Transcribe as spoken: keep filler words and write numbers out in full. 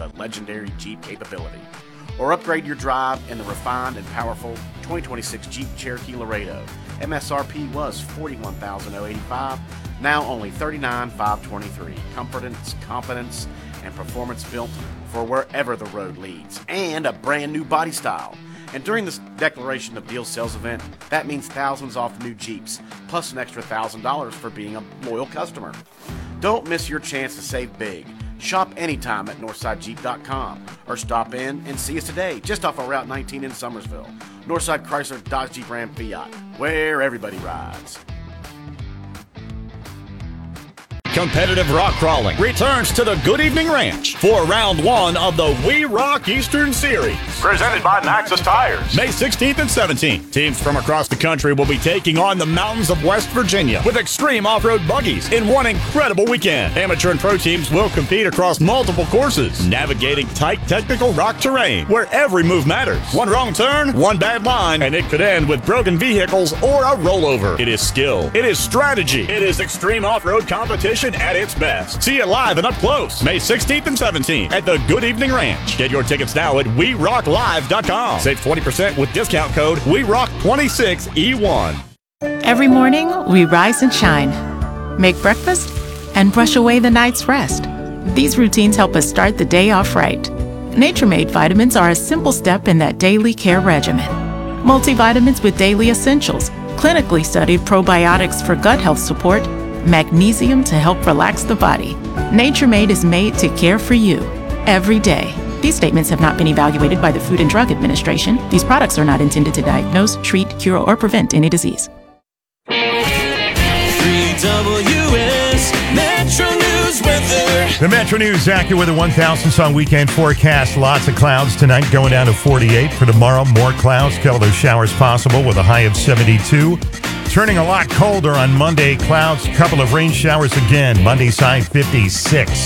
the legendary Jeep capability. Or upgrade your drive in the refined and powerful twenty twenty-six Jeep Cherokee Laredo. M S R P was forty-one thousand eighty-five dollars, now only thirty-nine thousand five hundred twenty-three dollars. Confidence, confidence, and performance built for wherever the road leads. And a brand new body style. And during this declaration of deal sales event, that means thousands off new Jeeps, plus an extra one thousand dollars for being a loyal customer. Don't miss your chance to save big. Shop anytime at northside jeep dot com or stop in and see us today, just off of Route nineteen in Summersville. Northside Chrysler Dodge Jeep Ram Fiat, where everybody rides. Competitive rock crawling returns to the Good Evening Ranch for round one of the We Rock Eastern Series. Presented by Naxos Tires. May sixteenth and seventeenth, teams from across the country will be taking on the mountains of West Virginia with extreme off-road buggies in one incredible weekend. Amateur and pro teams will compete across multiple courses, navigating tight technical rock terrain where every move matters. One wrong turn, one bad line, and it could end with broken vehicles or a rollover. It is skill. It is strategy. It is extreme off-road competition at its best. See it live and up close May sixteenth and seventeenth at the Good Evening Ranch. Get your tickets now at we rock live dot com. Save twenty percent with discount code we rock twenty-six E one. Every morning, we rise and shine, make breakfast, and brush away the night's rest. These routines help us start the day off right. Nature-Made vitamins are a simple step in that daily care regimen. Multivitamins with daily essentials, clinically studied probiotics for gut health support, magnesium to help relax the body. Nature-Made is made to care for you every day. These statements have not been evaluated by the Food and Drug Administration. These products are not intended to diagnose, treat, cure, or prevent any disease. three W S Metro News weather. The Metro News AccuWeather one thousand song weekend forecast. Lots of clouds tonight, going down to forty-eight. For tomorrow, more clouds. Couple of showers possible with a high of seventy-two. Turning a lot colder on Monday. Clouds, couple of rain showers again. Monday's high fifty-six.